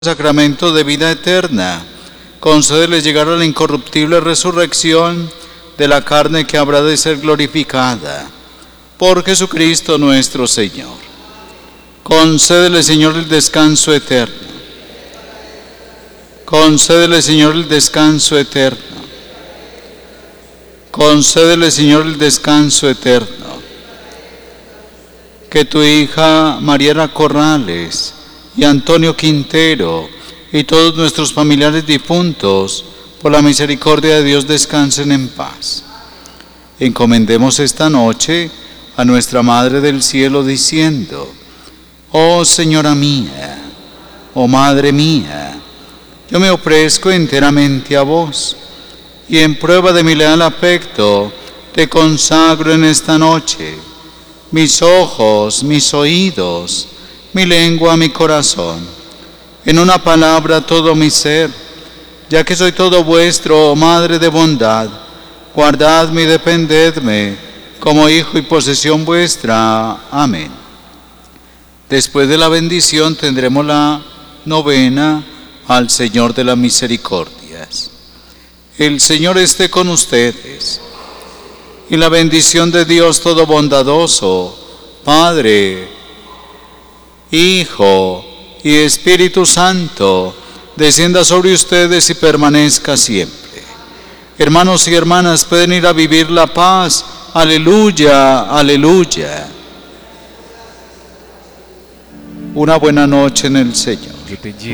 Sacramento de vida eterna, concédeles llegar a la incorruptible resurrección de la carne que habrá de ser glorificada. Por Jesucristo nuestro Señor. Concédele, Señor, el descanso eterno. Concédele, Señor, el descanso eterno. Concédele, Señor, el descanso eterno. Que tu hija Mariela Corrales y Antonio Quintero y todos nuestros familiares difuntos, por la misericordia de Dios, descansen en paz. Encomendemos esta noche a nuestra Madre del Cielo diciendo: oh Señora mía, oh Madre mía, yo me ofrezco enteramente a vos, y en prueba de mi leal afecto te consagro en esta noche mis ojos, mis oídos, mi lengua, mi corazón, en una palabra todo mi ser, ya que soy todo vuestro, oh Madre de bondad. Guardadme y defendedme como hijo y posesión vuestra. Amén. Después de la bendición tendremos la novena al Señor de las Misericordias. El Señor esté con ustedes, y la bendición de Dios todo bondadoso, Padre, Hijo y Espíritu Santo, descienda sobre ustedes y permanezca siempre. Hermanos y hermanas, pueden ir a vivir la paz. Aleluya, aleluya. Una buena noche en el Señor.